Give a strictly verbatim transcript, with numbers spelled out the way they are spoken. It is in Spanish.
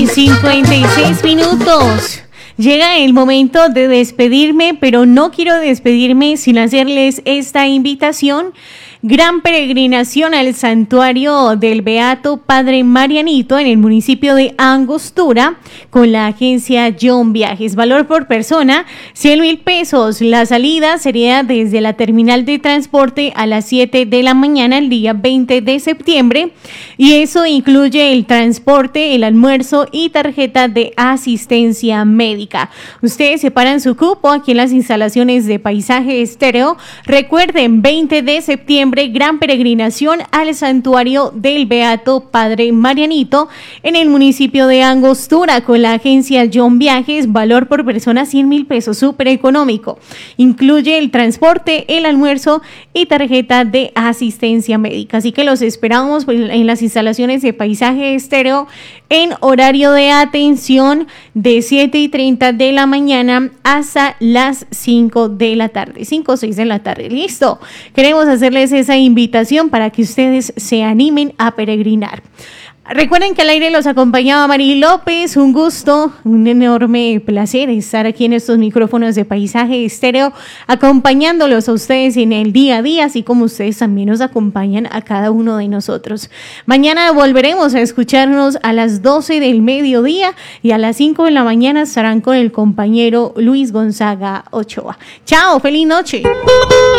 cincuenta y seis minutos. Llega el momento de despedirme, pero no quiero despedirme sin hacerles esta invitación. Gran peregrinación al santuario del Beato Padre Marianito en el municipio de Angostura con la agencia John Viajes. Valor por persona, cien mil pesos. La salida sería desde la terminal de transporte a las siete de la mañana el día veinte de septiembre y eso incluye el transporte, el almuerzo y tarjeta de asistencia médica. Ustedes separan su cupo aquí en las instalaciones de Paisaje Estéreo. Recuerden, veinte de septiembre, gran peregrinación al santuario del Beato Padre Marianito en el municipio de Angostura con la agencia John Viajes. Valor por persona cien mil pesos, súper económico. Incluye el transporte, el almuerzo y tarjeta de asistencia médica. Así que los esperamos en las instalaciones de Paisaje Estéreo en horario de atención de siete y treinta de la mañana hasta las cinco de la tarde, cinco o seis de la tarde. Listo. Queremos hacerles esa invitación para que ustedes se animen a peregrinar. Recuerden que al aire los acompañaba Mari López. Un gusto, un enorme placer estar aquí en estos micrófonos de Paisaje Estéreo, acompañándolos a ustedes en el día a día, así como ustedes también nos acompañan a cada uno de nosotros. Mañana volveremos a escucharnos a las doce del mediodía y a las cinco de la mañana estarán con el compañero Luis Gonzaga Ochoa. Chao, feliz noche.